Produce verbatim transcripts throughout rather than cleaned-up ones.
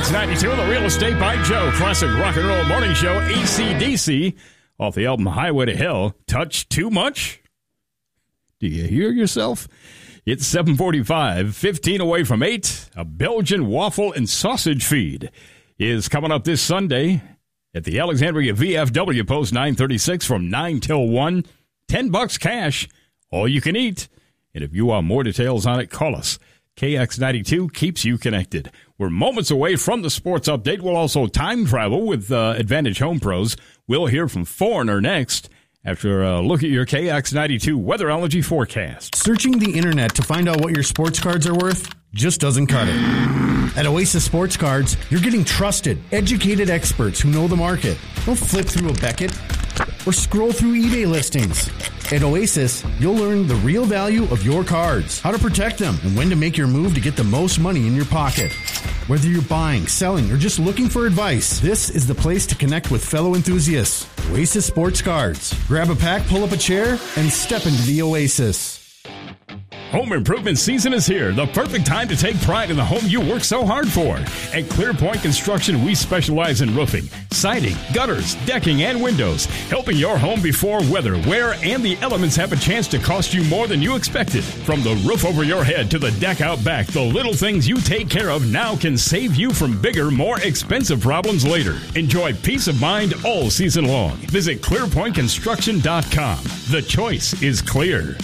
X ninety-two, the Real Estate by Joe Classic Rock and Roll Morning Show. A C D C off the album Highway to Hell. Touch too much? Do you hear yourself? It's seven forty-five, fifteen away from eight. A Belgian waffle and sausage feed is coming up this Sunday at the Alexandria V F W Post nine thirty-six from nine till one. ten bucks cash, all you can eat. And if you want more details on it, call us. K X ninety-two keeps you connected. We're moments away from the sports update. We'll also time travel with uh, Advantage Home Pros. We'll hear from Foreigner next after a look at your K X ninety-two weatherology forecast. Searching the internet to find out what your sports cards are worth just doesn't cut it. At Oasis Sports Cards, you're getting trusted, educated experts who know the market. Don't flip through a Beckett or scroll through eBay listings. At Oasis, you'll learn the real value of your cards, how to protect them, and when to make your move to get the most money in your pocket. Whether you're buying, selling, or just looking for advice, this is the place to connect with fellow enthusiasts. Oasis Sports Cards. Grab a pack, pull up a chair, and step into the Oasis. Home improvement season is here. The perfect time to take pride in the home you work so hard for. At ClearPoint Construction, we specialize in roofing, siding, gutters, decking, and windows, helping your home before weather, wear, and the elements have a chance to cost you more than you expected. From the roof over your head to the deck out back, the little things you take care of now can save you from bigger, more expensive problems later. Enjoy peace of mind all season long. Visit clear point construction dot com. The choice is clear.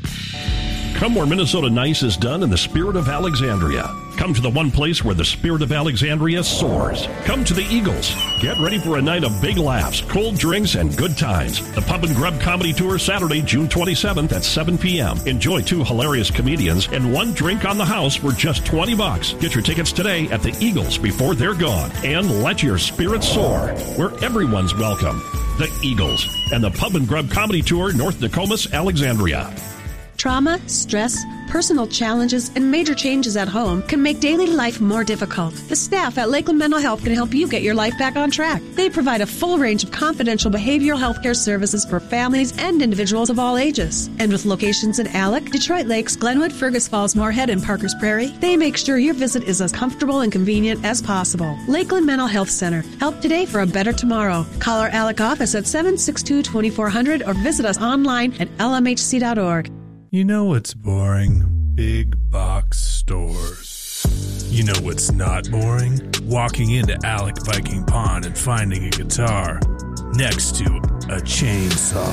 Come where Minnesota nice is done in the spirit of Alexandria. Come to the one place where the spirit of Alexandria soars. Come to the Eagles. Get ready for a night of big laughs, cold drinks, and good times. The Pub and Grub Comedy Tour Saturday, June twenty-seventh at seven p.m. Enjoy two hilarious comedians and one drink on the house for just twenty bucks. Get your tickets today at the Eagles before they're gone. And let your spirits soar, where everyone's welcome. The Eagles and the Pub and Grub Comedy Tour, North Nokomis, Alexandria. Trauma, stress, personal challenges, and major changes at home can make daily life more difficult. The staff at Lakeland Mental Health can help you get your life back on track. They provide a full range of confidential behavioral health care services for families and individuals of all ages. And with locations in Alec, Detroit Lakes, Glenwood, Fergus Falls, Moorhead, and Parkers Prairie, they make sure your visit is as comfortable and convenient as possible. Lakeland Mental Health Center. Help today for a better tomorrow. Call our Alec office at seven six two, two four zero zero or visit us online at L M H C dot org. You know what's boring? Big box stores. You know what's not boring? Walking into Alec Viking Pond and finding a guitar next to a chainsaw.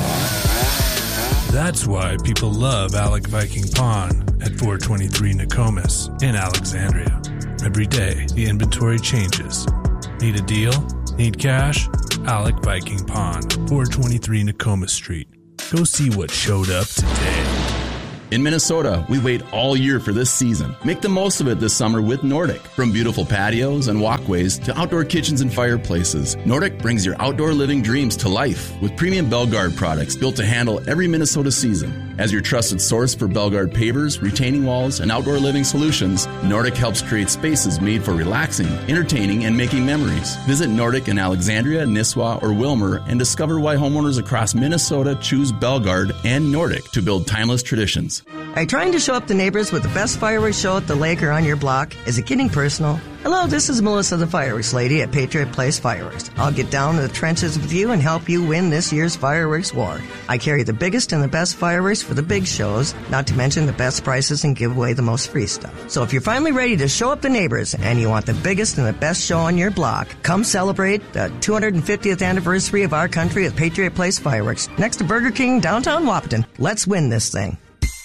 That's why people love Alec Viking Pond at four twenty-three Nokomis in Alexandria. Every day, the inventory changes. Need a deal? Need cash? Alec Viking Pond, four twenty-three Nokomis Street. Go see what showed up today. In Minnesota, we wait all year for this season. Make the most of it this summer with Nordic. From beautiful patios and walkways to outdoor kitchens and fireplaces, Nordic brings your outdoor living dreams to life with premium Belgard products built to handle every Minnesota season. As your trusted source for Belgard pavers, retaining walls, and outdoor living solutions, Nordic helps create spaces made for relaxing, entertaining, and making memories. Visit Nordic in Alexandria, Nisswa, or Wilmer and discover why homeowners across Minnesota choose Belgard and Nordic to build timeless traditions. Are you trying to show up the neighbors with the best fireworks show at the lake or on your block? Is it getting personal? Hello, this is Melissa the Fireworks Lady at Patriot Place Fireworks. I'll get down to the trenches with you and help you win this year's fireworks war. I carry the biggest and the best fireworks for the big shows, not to mention the best prices and give away the most free stuff. So if you're finally ready to show up the neighbors and you want the biggest and the best show on your block, come celebrate the two hundred fiftieth anniversary of our country at Patriot Place Fireworks, next to Burger King, downtown Wahpeton. Let's win this thing.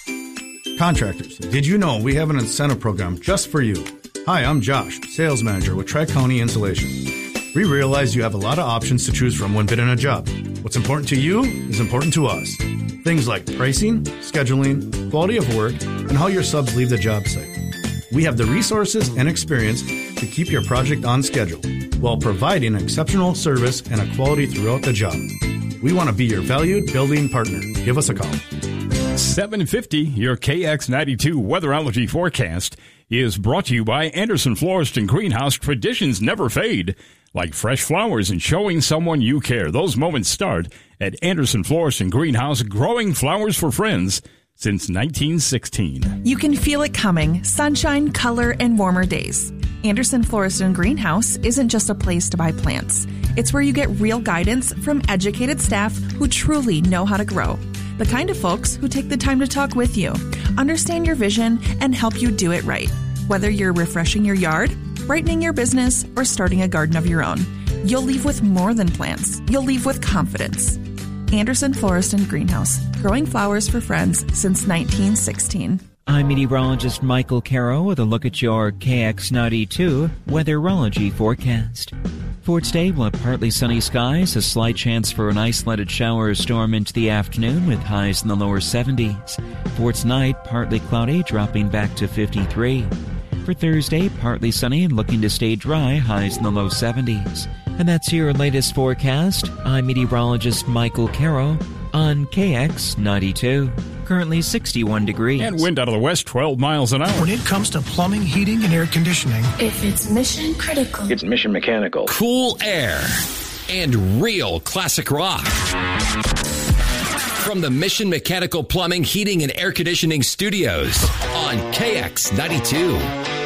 Contractors, did you know we have an incentive program just for you? Hi, I'm Josh, sales manager with Tri-County Insulation. We realize you have a lot of options to choose from when bidding a job. What's important to you is important to us. Things like pricing, scheduling, quality of work, and how your subs leave the job site. We have the resources and experience to keep your project on schedule while providing exceptional service and a quality throughout the job. We want to be your valued building partner. Give us a call. seven fifty, your K X ninety-two weatherology forecast is brought to you by Anderson Florist and Greenhouse. Traditions never fade. Like fresh flowers and showing someone you care. Those moments start at Anderson Florist and Greenhouse, growing flowers for friends since nineteen sixteen. You can feel it coming. Sunshine, color, and warmer days. Anderson Florist and Greenhouse isn't just a place to buy plants. It's where you get real guidance from educated staff who truly know how to grow. The kind of folks who take the time to talk with you, understand your vision, and help you do it right. Whether you're refreshing your yard, brightening your business, or starting a garden of your own, you'll leave with more than plants. You'll leave with confidence. Anderson Florist and Greenhouse, growing flowers for friends since nineteen sixteen. I'm meteorologist Michael Caro with a look at your K X ninety-two weatherology forecast. For today, we'll have partly sunny skies, a slight chance for an isolated shower or storm into the afternoon with highs in the lower seventies. For tonight, partly cloudy, dropping back to fifty-three. For Thursday, partly sunny and looking to stay dry, highs in the low seventies. And that's your latest forecast. I'm meteorologist Michael Caro on K X ninety-two. Currently sixty-one degrees. And wind out of the west, twelve miles an hour. When it comes to plumbing, heating, and air conditioning, if it's mission critical, it's Mission Mechanical. Cool air and real classic rock. From the Mission Mechanical Plumbing, Heating, and Air Conditioning Studios on K X ninety-two.